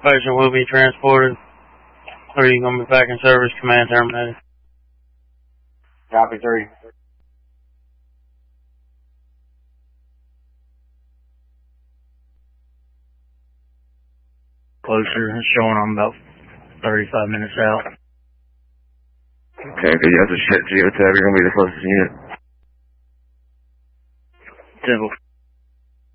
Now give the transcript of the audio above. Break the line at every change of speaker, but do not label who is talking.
patient will be transported. Or are you going to be back in service? Command terminated.
Copy 3.
Closer, showing I'm about 35 minutes out.
Okay, you have to shit Geotab. You're going to be the closest unit.
Simple.